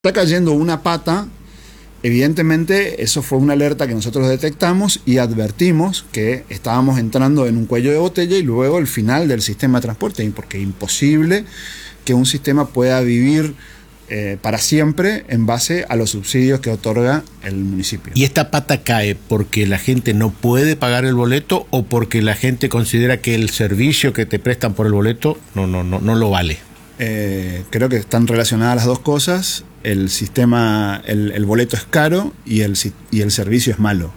está cayendo una pata. Evidentemente eso fue una alerta que nosotros detectamos y advertimos que estábamos entrando en un cuello de botella y luego el final del sistema de transporte, porque es imposible que un sistema pueda vivir para siempre en base a los subsidios que otorga el municipio. ¿Y esta pata cae porque la gente no puede pagar el boleto o porque la gente considera que el servicio que te prestan por el boleto no lo vale? Creo que están relacionadas las dos cosas. El sistema, el boleto es caro y el servicio es malo.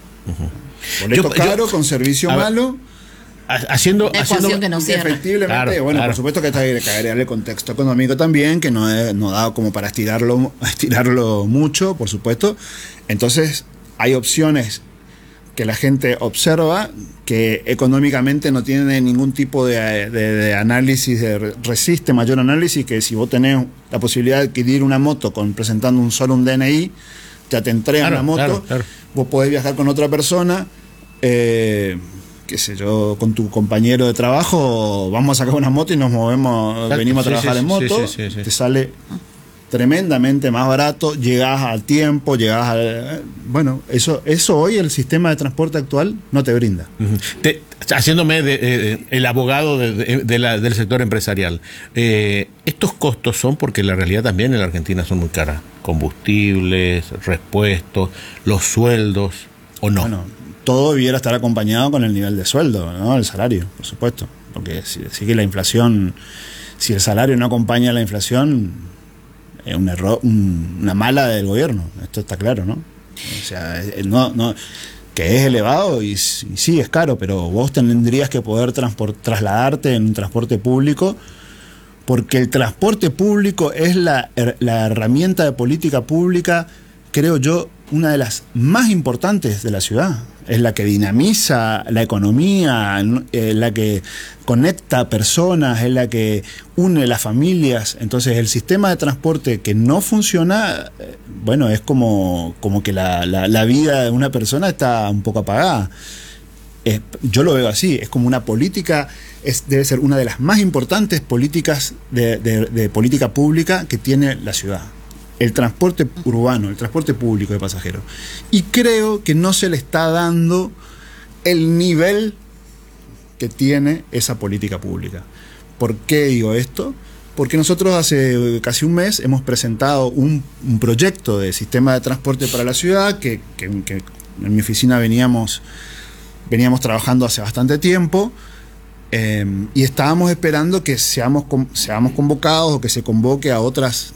Boleto caro con servicio malo. Haciendo que no cierra. Efectivamente, claro. Por supuesto que está que agregarle el contexto económico también, que no da como para estirarlo mucho, por supuesto. Entonces, hay opciones que la gente observa que económicamente no tienen ningún tipo de análisis, resiste mayor análisis, que si vos tenés la posibilidad de adquirir una moto presentando solo un DNI, ya te entregan la moto, claro. Vos podés viajar con otra persona, qué sé yo, con tu compañero de trabajo, vamos a sacar una moto y nos movemos, exacto, venimos a trabajar en moto, te sale tremendamente más barato, llegás al tiempo, bueno, eso hoy el sistema de transporte actual no te brinda. Haciéndome el abogado del sector empresarial, estos costos son porque la realidad también en la Argentina son muy caras, combustibles, repuestos, los sueldos, ¿o no? Bueno, todo debiera estar acompañado con el nivel de sueldo, ¿no? El salario, por supuesto, porque si que la inflación, si el salario no acompaña la inflación, es un error, una mala del gobierno, esto está claro, ¿no? O sea, que es elevado y sí es caro, pero vos tendrías que poder trasladarte en un transporte público, porque el transporte público es la herramienta de política pública, creo yo, una de las más importantes de la ciudad. Es la que dinamiza la economía, la que conecta personas, es la que une las familias. Entonces el sistema de transporte que no funciona, bueno, es como que la vida de una persona está un poco apagada. Yo lo veo así, es como una política, debe ser una de las más importantes políticas de política pública que tiene la ciudad. El transporte urbano, el transporte público de pasajeros. Y creo que no se le está dando el nivel que tiene esa política pública. ¿Por qué digo esto? Porque nosotros hace casi un mes hemos presentado un proyecto de sistema de transporte para la ciudad que en mi oficina veníamos trabajando hace bastante tiempo, y estábamos esperando que seamos convocados o que se convoque a otras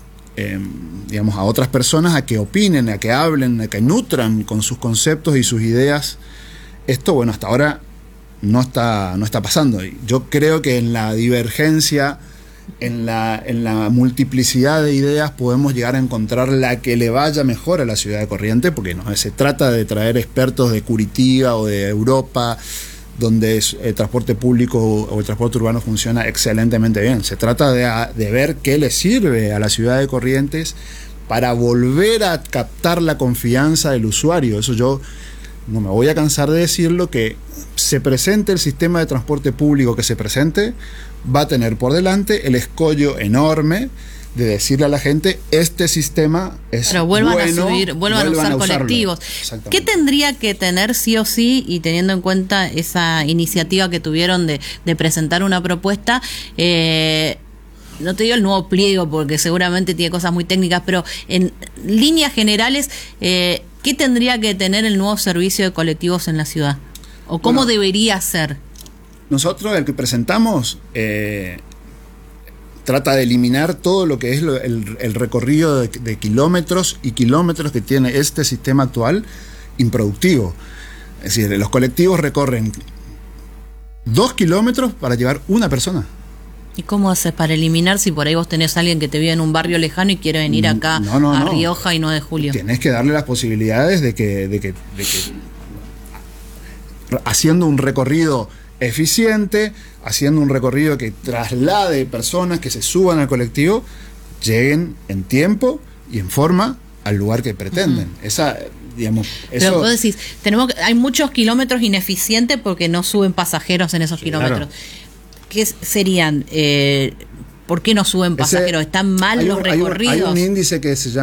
a otras personas a que opinen, a que hablen, a que nutran con sus conceptos y sus ideas. Esto, bueno, hasta ahora no está pasando. Yo creo que en la divergencia, en la multiplicidad de ideas podemos llegar a encontrar la que le vaya mejor a la ciudad de Corrientes, porque no se trata de traer expertos de Curitiba o de Europa, donde el transporte público o el transporte urbano funciona excelentemente bien. Se trata de ver qué le sirve a la ciudad de Corrientes para volver a captar la confianza del usuario. Eso yo no me voy a cansar de decirlo, que se presente el sistema de transporte público que se presente, va a tener por delante el escollo enorme de decirle a la gente, este sistema es vuelvan bueno, vuelvan a usar colectivos. ¿Qué tendría que tener sí o sí, y teniendo en cuenta esa iniciativa que tuvieron de presentar una propuesta, no te digo el nuevo pliego porque seguramente tiene cosas muy técnicas, pero en líneas generales, ¿qué tendría que tener el nuevo servicio de colectivos en la ciudad? ¿O cómo debería ser? Nosotros, el que presentamos, trata de eliminar todo lo que es el recorrido de kilómetros y kilómetros que tiene este sistema actual, improductivo. Es decir, los colectivos recorren 2 kilómetros para llevar una persona. ¿Y cómo haces para eliminar si por ahí vos tenés a alguien que te vive en un barrio lejano y quiere venir acá a Rioja y 9 de julio? Tenés que darle las posibilidades de que haciendo un recorrido eficiente, haciendo un recorrido que traslade personas que se suban al colectivo, lleguen en tiempo y en forma al lugar que pretenden. Pero vos decís, hay muchos kilómetros ineficientes porque no suben pasajeros en esos kilómetros. Claro. ¿Qué serían? ¿Por qué no suben pasajeros? ¿Están mal los recorridos? Hay un índice que se llama